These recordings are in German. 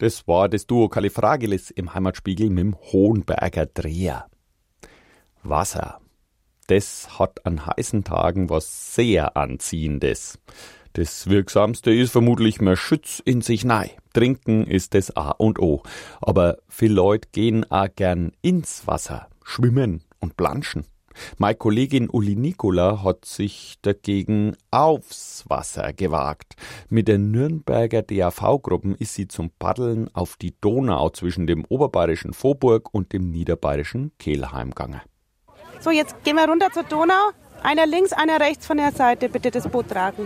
Das war das Duo Califragilis im Heimatspiegel mit dem Hohenberger Dreher. Wasser. Das hat an heißen Tagen was sehr Anziehendes. Das Wirksamste ist vermutlich, man schützt in sich nei. Trinken ist das A und O. Aber viele Leute gehen auch gern ins Wasser, schwimmen und planschen. Meine Kollegin Uli Nikola hat sich dagegen aufs Wasser gewagt. Mit der Nürnberger DAV-Gruppen ist sie zum Paddeln auf die Donau zwischen dem oberbayerischen Vohburg und dem niederbayerischen Kelheim gegangen. So, jetzt gehen wir runter zur Donau. Einer links, einer rechts von der Seite. Bitte das Boot tragen.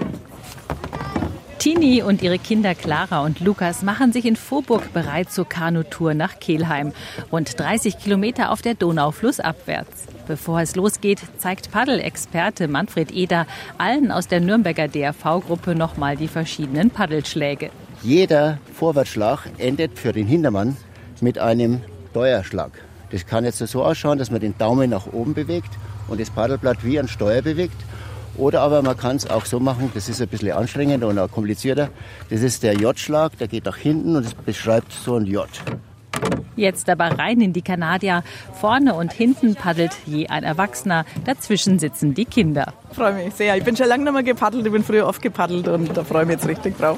Tini und ihre Kinder Clara und Lukas machen sich in Vohburg bereit zur Kanutour nach Kelheim. Rund 30 Kilometer auf der Donau flussabwärts. Bevor es losgeht, zeigt Paddelexperte Manfred Eder allen aus der Nürnberger DAV-Gruppe nochmal die verschiedenen Paddelschläge. Jeder Vorwärtsschlag endet für den Hintermann mit einem Steuerschlag. Das kann jetzt so ausschauen, dass man den Daumen nach oben bewegt und das Paddelblatt wie ein Steuer bewegt. Oder aber man kann es auch so machen, das ist ein bisschen anstrengender und auch komplizierter. Das ist der J-Schlag, der geht nach hinten und es beschreibt so ein J. Jetzt aber rein in die Kanadier. Vorne und hinten paddelt je ein Erwachsener. Dazwischen sitzen die Kinder. Ich freue mich sehr. Ich bin schon lange nicht mehr gepaddelt. Ich bin früher oft gepaddelt und da freue ich mich jetzt richtig drauf.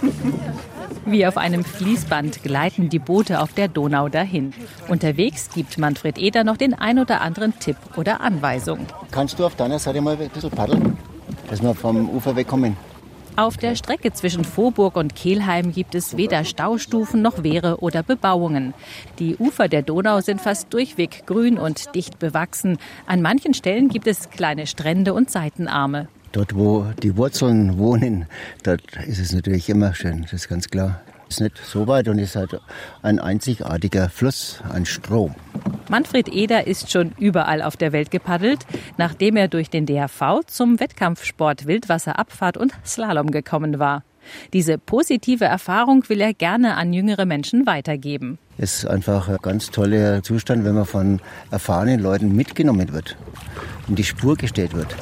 Wie auf einem Fließband gleiten die Boote auf der Donau dahin. Unterwegs gibt Manfred Eder noch den ein oder anderen Tipp oder Anweisung. Kannst du auf deiner Seite mal ein bisschen paddeln, dass wir vom Ufer wegkommen? Auf der Strecke zwischen Vohburg und Kelheim gibt es weder Staustufen noch Wehre oder Bebauungen. Die Ufer der Donau sind fast durchweg grün und dicht bewachsen. An manchen Stellen gibt es kleine Strände und Seitenarme. Dort, wo die Wurzeln wohnen, dort ist es natürlich immer schön, das ist ganz klar. Es ist nicht so weit und es ist halt ein einzigartiger Fluss, ein Strom. Manfred Eder ist schon überall auf der Welt gepaddelt, nachdem er durch den DAV zum Wettkampfsport Wildwasserabfahrt und Slalom gekommen war. Diese positive Erfahrung will er gerne an jüngere Menschen weitergeben. Es ist einfach ein ganz toller Zustand, wenn man von erfahrenen Leuten mitgenommen wird, in die Spur gestellt wird.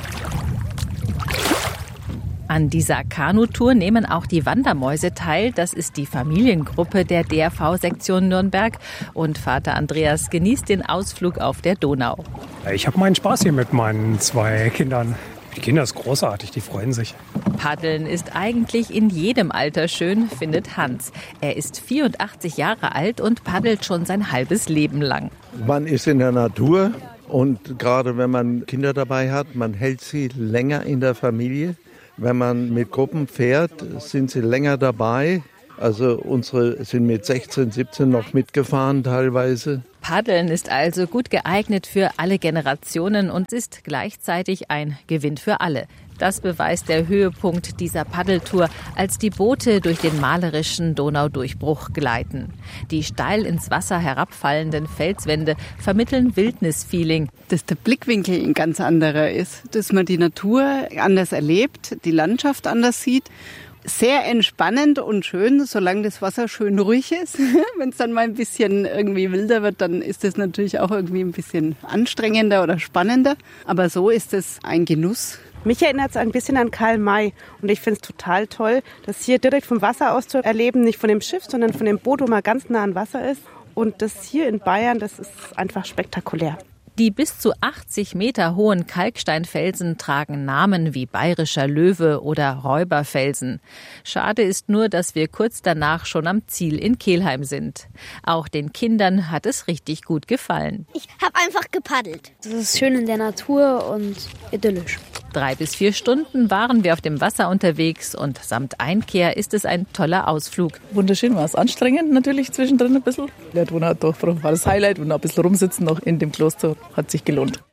An dieser Kanutour nehmen auch die Wandermäuse teil. Das ist die Familiengruppe der DAV-Sektion Nürnberg. Und Vater Andreas genießt den Ausflug auf der Donau. Ich habe meinen Spaß hier mit meinen 2 Kindern. Die Kinder ist großartig, die freuen sich. Paddeln ist eigentlich in jedem Alter schön, findet Hans. Er ist 84 Jahre alt und paddelt schon sein halbes Leben lang. Man ist in der Natur und gerade wenn man Kinder dabei hat, man hält sie länger in der Familie. Wenn man mit Gruppen fährt, sind sie länger dabei. Also unsere sind mit 16, 17 noch mitgefahren teilweise. Paddeln ist also gut geeignet für alle Generationen und ist gleichzeitig ein Gewinn für alle. Das beweist der Höhepunkt dieser Paddeltour, als die Boote durch den malerischen Donaudurchbruch gleiten. Die steil ins Wasser herabfallenden Felswände vermitteln Wildnisfeeling. Dass der Blickwinkel ein ganz anderer ist, dass man die Natur anders erlebt, die Landschaft anders sieht. Sehr entspannend und schön, solange das Wasser schön ruhig ist. Wenn es dann mal ein bisschen irgendwie wilder wird, dann ist es natürlich auch irgendwie ein bisschen anstrengender oder spannender. Aber so ist es ein Genuss. Mich erinnert es ein bisschen an Karl May und ich finde es total toll, das hier direkt vom Wasser aus zu erleben, nicht von dem Schiff, sondern von dem Boot, wo man ganz nah an Wasser ist. Und das hier in Bayern, das ist einfach spektakulär. Die bis zu 80 Meter hohen Kalksteinfelsen tragen Namen wie Bayerischer Löwe oder Räuberfelsen. Schade ist nur, dass wir kurz danach schon am Ziel in Kelheim sind. Auch den Kindern hat es richtig gut gefallen. Ich habe einfach gepaddelt. Es ist schön in der Natur und idyllisch. 3 bis 4 Stunden waren wir auf dem Wasser unterwegs und samt Einkehr ist es ein toller Ausflug. Wunderschön war es. Anstrengend natürlich zwischendrin ein bisschen. Der Donaudurchbruch war das Highlight und ein bisschen rumsitzen noch in dem Kloster hat sich gelohnt.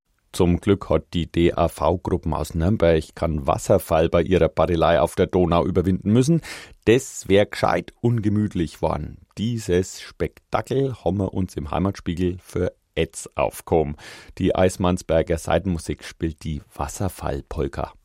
Zum Glück hat die DAV-Gruppen aus Nürnberg keinen Wasserfall bei ihrer Paddelei auf der Donau überwinden müssen. Das wäre gescheit ungemütlich worden. Dieses Spektakel haben wir uns im Heimatspiegel für Etz aufgehoben. Die Eismannsberger Seitenmusik spielt die Wasserfallpolka.